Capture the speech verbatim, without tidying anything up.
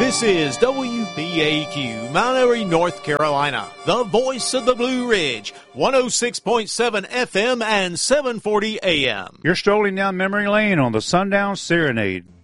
This is W B A Q, Mount Airy, North Carolina, the voice of the Blue Ridge, one oh six point seven F M and seven forty A M. You're strolling down memory lane on the Sundown Serenade.